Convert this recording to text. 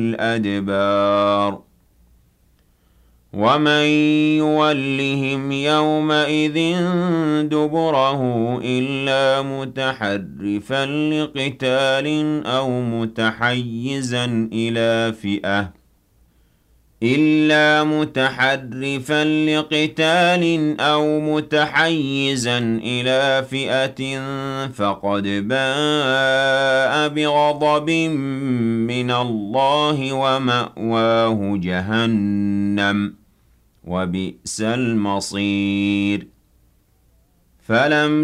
الْأَدْبَارِ وَمَن يُوَلِّهِمْ يَوْمَئِذٍ دُبُرَهُ إِلَّا مُتَحَرِّفًا لِقِتَالٍ أَوْ مُتَحَيِّزًا إِلَىٰ فِئَةٍ فَقَدْ بَاءَ بِغَضَبٍ مِّنَ اللَّهِ وَمَأْوَاهُ جَهَنَّمُ ۖ وَبِئْسَ الْمَصِيرُ